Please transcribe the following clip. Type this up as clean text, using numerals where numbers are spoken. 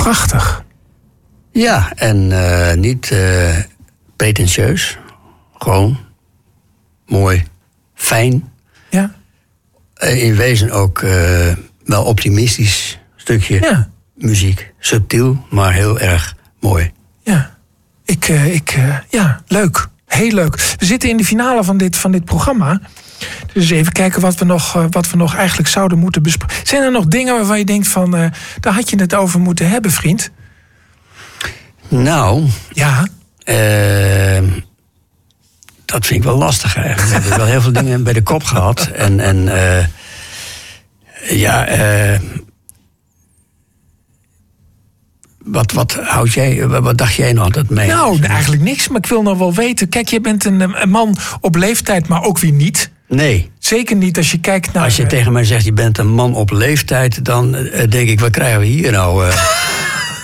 Prachtig. Ja, en niet pretentieus. Gewoon mooi, fijn. Ja. In wezen ook wel optimistisch stukje muziek. Subtiel, maar heel erg mooi. Ja, ja, leuk. Heel leuk. We zitten in de finale van dit programma. Dus even kijken wat we nog eigenlijk zouden moeten bespreken. Zijn er nog dingen waarvan je denkt van... daar had je het over moeten hebben, vriend? Nou... Ja. Dat vind ik wel lastig eigenlijk. We hebben wel heel veel dingen bij de kop gehad. Wat dacht jij nog dat mee? Nou, eigenlijk niks, maar ik wil nog wel weten. Kijk, je bent een man op leeftijd, maar ook weer niet. Nee. Zeker niet als je kijkt naar... Als je tegen mij zegt, je bent een man op leeftijd... dan denk ik, wat krijgen we hier nou?